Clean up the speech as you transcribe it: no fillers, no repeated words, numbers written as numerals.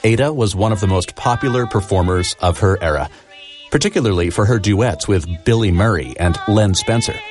Ada was one of the most popular performers of her era, particularly for her duets with Billy Murray and Len Spencer.